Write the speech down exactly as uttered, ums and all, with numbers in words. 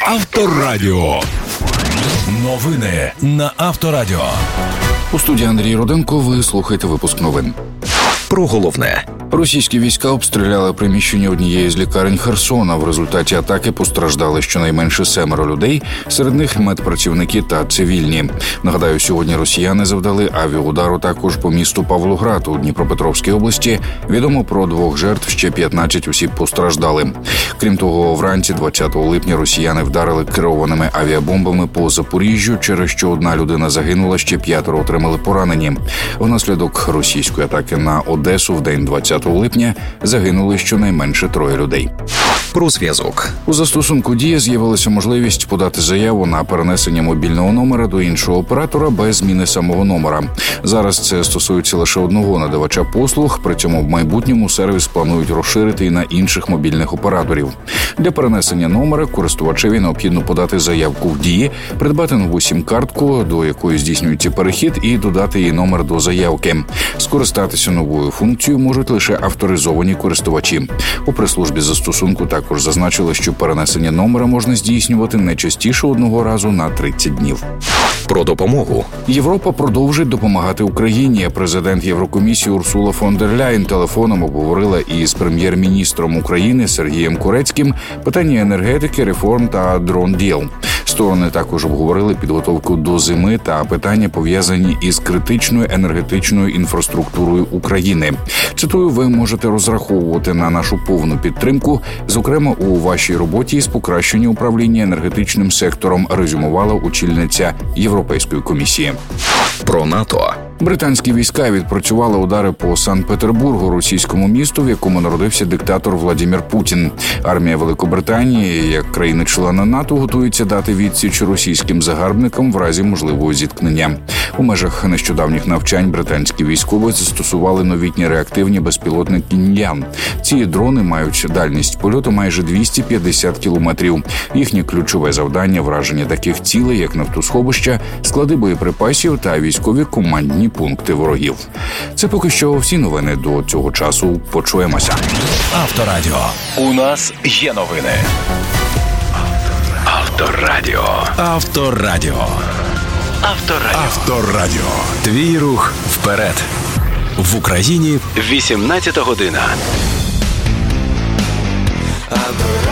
Авторадіо. Новини на Авторадіо. У студії Андрій Руденко. Ви слухаєте випуск новин. Про головне. Російські війська обстріляли приміщення однієї з лікарень Херсона. В результаті атаки постраждали щонайменше семеро людей, серед них медпрацівники та цивільні. Нагадаю, сьогодні росіяни завдали авіаудару також по місту Павлоград у Дніпропетровській області. Відомо про двох жертв, ще п'ятнадцять осіб постраждали. Крім того, вранці двадцятого липня росіяни вдарили керованими авіабомбами по Запоріжжю, через що одна людина загинула, ще п'ятеро отримали поранені. Внаслідок російської атаки на Одесу в день двадцятого липня загинули щонайменше троє людей. Про зв'язок. У застосунку «Дія» з'явилася можливість подати заяву на перенесення мобільного номера до іншого оператора без зміни самого номера. Зараз це стосується лише одного надавача послуг, при цьому в майбутньому сервіс планують розширити і на інших мобільних операторів. Для перенесення номера користувачеві необхідно подати заявку в «Дії», придбати нову сім-картку, до якої здійснюється перехід, і додати її номер до заявки. Скористатися новою функцією можуть лише авторизовані користувачі. У прес-службі застосунку також зазначили, що перенесення номера можна здійснювати не частіше одного разу на тридцять днів. Про допомогу. Європа продовжить допомагати Україні. Президент Єврокомісії Урсула фон дер Ляєн телефоном обговорила із прем'єр-міністром України Сергієм Курецьким питання енергетики, реформ та дрон-діл. Сторони також обговорили підготовку до зими та питання, пов'язані із критичною енергетичною інфраструктурою України. Цитую, ви можете розраховувати на нашу повну підтримку, зокрема у вашій роботі із покращення управління енергетичним сектором, резюмувала очільниця Європейської комісії. Про НАТО. Британські війська відпрацювали удари по Санкт-Петербургу, російському місту, в якому народився диктатор Владимир Путін. Армія Великобританії, як країни-члени НАТО, готується дати відсіч російським загарбникам в разі можливого зіткнення. У межах нещодавніх навчань британські військові застосували новітні реактивні безпілотники «Ньян». Ці дрони мають дальність польоту майже двісті п'ятдесят кілометрів. Їхнє ключове завдання – враження таких цілей, як нафтосховища, склади боєприпасів та військові командні пункти ворогів. Це поки що всі новини до цього часу. Почуємося. Авторадіо. У нас є новини. Авторадіо. Авторадіо. Авторадіо. Авторадіо. Твій рух вперед. В Україні вісімнадцята година. Авторадіо.